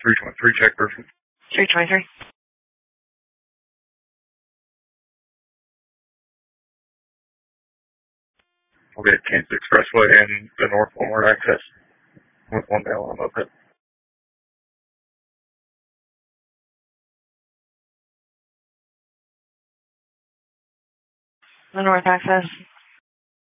323 check person. 323. We'll get Kansas Expressway and the North Walmart access with one male on moped. The north access.